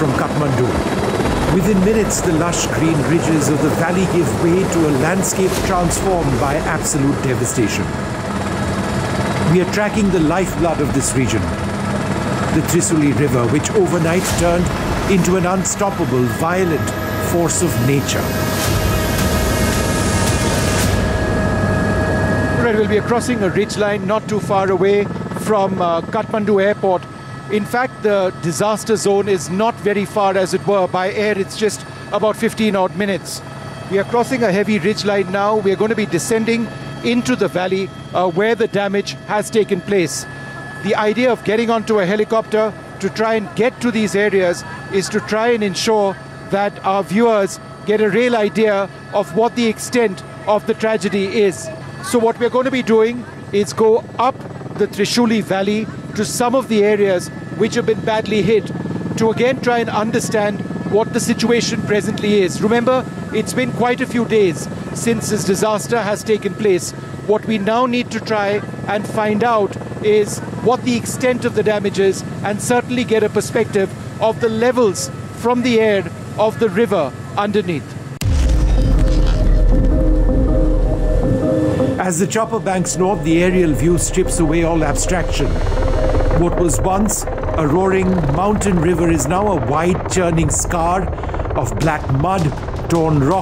from Kathmandu. Within minutes, the lush green ridges of the valley give way to a landscape transformed by absolute devastation. We are tracking the lifeblood of this region, the Trisuli River, which overnight turned into an unstoppable, violent force of nature. Right, we'll be crossing a ridgeline not too far away from Kathmandu Airport. In fact, the disaster zone is not very far, as it were. By air, it's just about 15 odd minutes. We are crossing a heavy ridgeline now. We are going to be descending into the valley where the damage has taken place. The idea of getting onto a helicopter to try and get to these areas is to try and ensure that our viewers get a real idea of what the extent of the tragedy is. So what we're going to be doing is go up the Trishuli Valley to some of the areas which have been badly hit, to again try and understand what the situation presently is. Remember, it's been quite a few days since this disaster has taken place. What we now need to try and find out is what the extent of the damage is, and certainly get a perspective of the levels from the air of the river underneath. As the chopper banks north, the aerial view strips away all abstraction. What was once a roaring mountain river is now a wide churning scar of black mud, torn rock